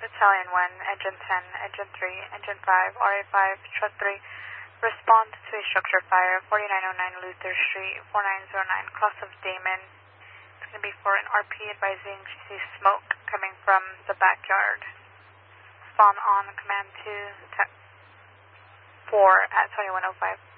Battalion 1, Engine 10, Engine 3, Engine 5, RA5, Truck 3, respond to a structure fire, 4909 Luther Street, 4909, cross of Damon. It's going to be for an RP advising she sees smoke coming from the backyard. Spawn on, command 2, 4 at 2105.